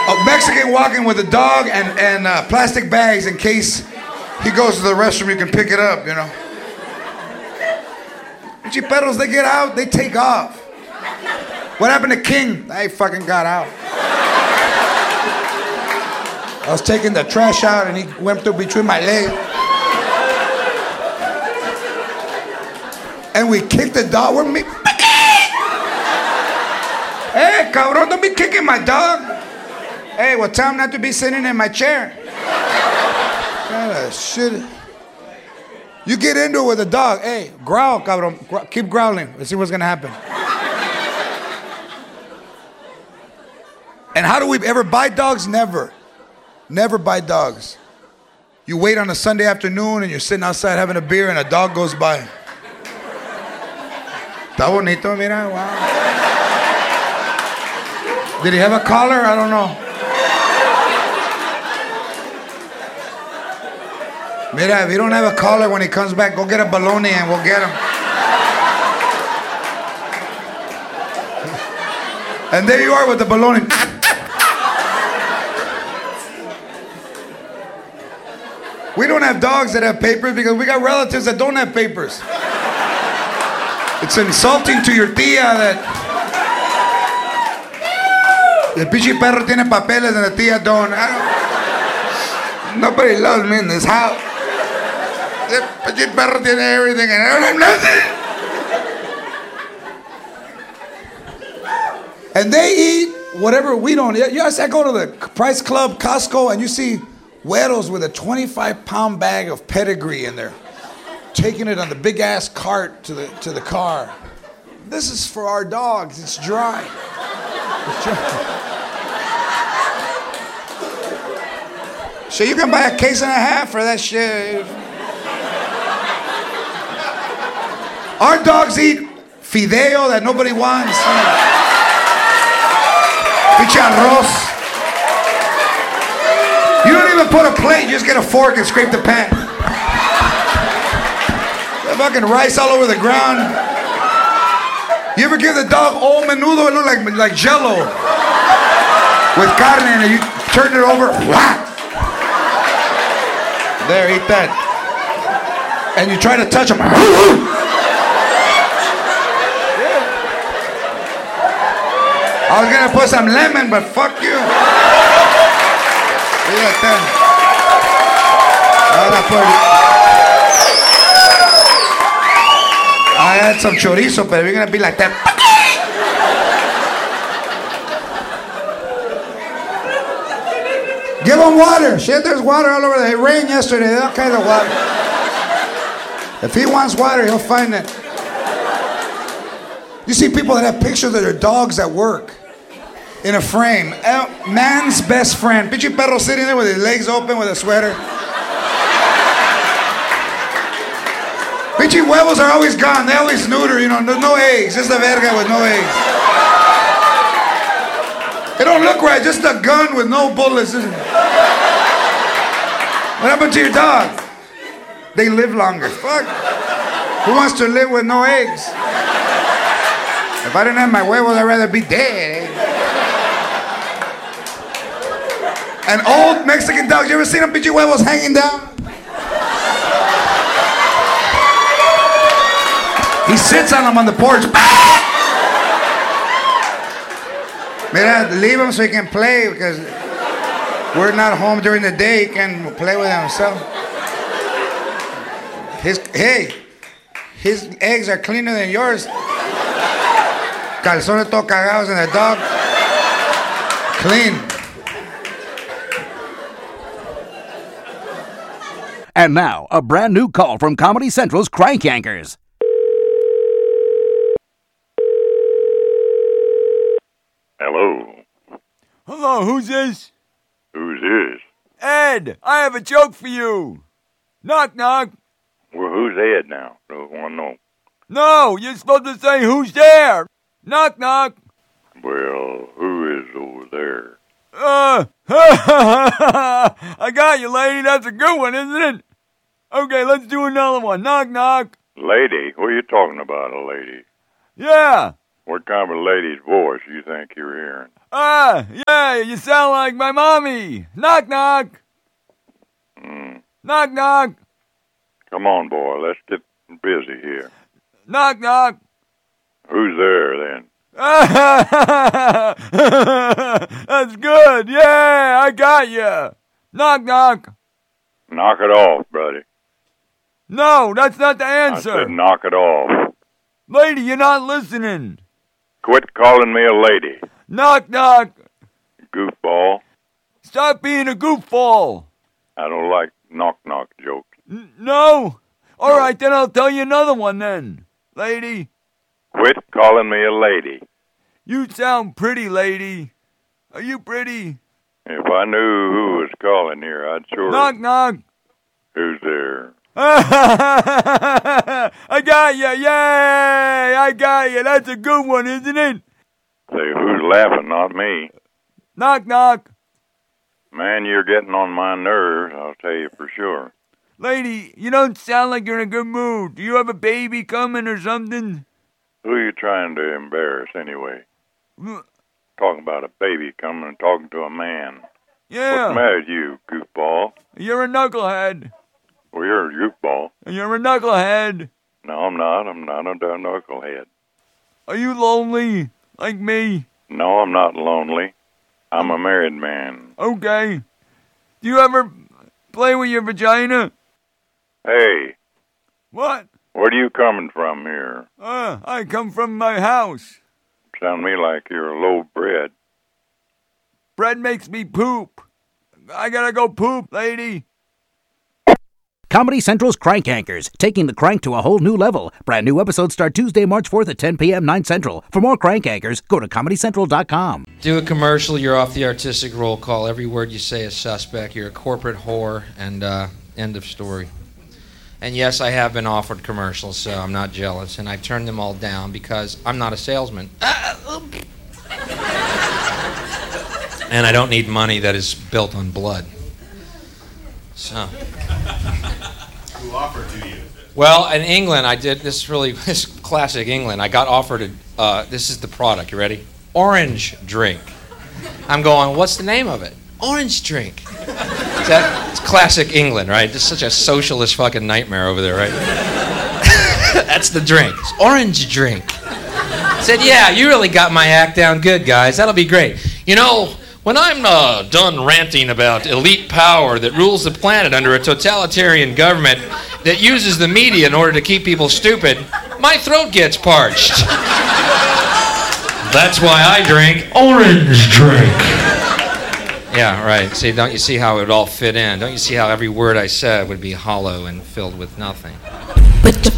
A Mexican walking with a dog and plastic bags in case he goes to the restroom, you can pick it up, you know. Chiperos, they get out, they take off. What happened to King? I fucking got out. I was taking the trash out and he went through between my legs. And we kicked the dog. We're me. Hey, cabrón, don't be kicking my dog. Hey, well, tell him not to be sitting in my chair. Shit. You get into it with a dog. Hey, growl, cabrón. Keep growling. Let's see what's gonna happen. And how do we ever buy dogs? Never. Never buy dogs. You wait on a Sunday afternoon and you're sitting outside having a beer and a dog goes by. Está bonito, mira, wow. Did he have a collar? I don't know. Mira, if you don't have a collar when he comes back, go get a baloney and we'll get him. And there you are with the baloney. We don't have dogs that have papers because we got relatives that don't have papers. It's insulting to your tía that el pinche perro tiene papeles and the tía don't. Nobody loves me in this house. El pinche perro tiene everything and I don't have nothing. And they eat whatever we don't eat. Yes, I go to the Price Club, Costco, and you see güeros with a 25-pound bag of pedigree in there, taking it on the big-ass cart to the car. This is for our dogs. It's dry. It's dry. So you can buy a case and a half for that shit. Our dogs eat fideo that nobody wants. Pinche arroz. You don't even put a plate, you just get a fork and scrape the pan. That fucking rice all over the ground. You ever give the dog old menudo? It look like Jell-O with carne and you turn it over. There, eat that. And you try to touch them. I was gonna put some lemon, but fuck you. Look at that. I had some chorizo, but we're gonna be like that. Give him water. Shit, there's water all over there. It rained yesterday. There's all kinds of water. If he wants water, he'll find it. You see people that have pictures of their dogs at work in a frame. Man's best friend. Pinche perro sitting there with his legs open with a sweater. Pinche huevos are always gone. They always neuter, you know. No eggs. Just a verga with no eggs. It don't look right. Just a gun with no bullets. What happened to your dog? They live longer. Fuck. Who wants to live with no eggs? If I didn't have my huevos, I'd rather be dead. And old Mexican dogs, you ever seen them pinche huevos hanging down? He sits on them on the porch. Mira, leave him so he can play because we're not home during the day. He can play with himself. His eggs are cleaner than yours. Calzones todo cagados and the dog clean. And now, a brand new call from Comedy Central's Crank Yankers. Hello. Hello, who's this? Who's this? Ed, I have a joke for you. Knock, knock. Well, who's Ed now? Don't want to know. No, you're supposed to say who's there. Knock, knock. Well, who is over there? I got you, lady. That's a good one, isn't it? Okay, let's do another one. Knock, knock. Lady? What are you talking about, a lady? Yeah. What kind of a lady's voice you think you're hearing? Yeah, you sound like my mommy. Knock, knock. Knock, knock. Come on, boy. Let's get busy here. Knock, knock. Who's there, then? That's good. Yeah, I got you. Knock, knock. Knock it off, buddy. No, that's not the I answer. said knock it off. Lady, you're not listening. Quit calling me a lady, Knock, knock. goofball. Stop being a goofball. I don't like knock-knock jokes. No? All right, then I'll tell you another one then. Lady, Quit calling me a lady. you sound pretty, lady. Are you pretty? If I knew who was calling here, I'd sure... Knock, knock. Who's there? I got you. Yay! I got you. That's a good one, isn't it? Say, who's laughing? Not me. Knock, knock. Man, you're getting on my nerves, I'll tell you for sure. Lady, you don't sound like you're in a good mood. Do you have a baby coming or something? Who are you trying to embarrass anyway? Talking about a baby coming and talking to a man. Yeah. What's the matter with you, goofball? You're a knucklehead. Well, you're a goofball. You're a knucklehead. No, I'm not. I'm not a knucklehead. Are you lonely? Like me? No, I'm not lonely. I'm a married man. Okay. Do you ever play with your vagina? Hey, What? where you coming from here? I come from my house. Sound to me like you're low bred. Bread makes me poop. I gotta go poop, lady. Comedy Central's Crank Anchors, taking the crank to a whole new level. Brand new episodes start Tuesday, March 4th at 10 p.m. 9 Central. For more Crank Anchors, go to ComedyCentral.com. Do a commercial, you're off the artistic roll call. Every word you say is suspect. You're a corporate whore, and end of story. And yes, I have been offered commercials, so I'm not jealous. And I've turned them all down because I'm not a salesman. And I don't need money that is built on blood. So. Who offered to you? Well, in England, I did this this classic England. I got offered this is the product. You ready? Orange drink. I'm going, what's the name of it? Orange drink. It's classic England, right? It's such a socialist fucking nightmare over there, right? That's the drink. It's orange drink. I said, yeah, you really got my act down good, guys. That'll be great. You know, when I'm done ranting about elite power that rules the planet under a totalitarian government that uses the media in order to keep people stupid, my throat gets parched. That's why I drink orange drink. Yeah, right. See, don't you see how it would all fit in? Don't you see how every word I said would be hollow and filled with nothing?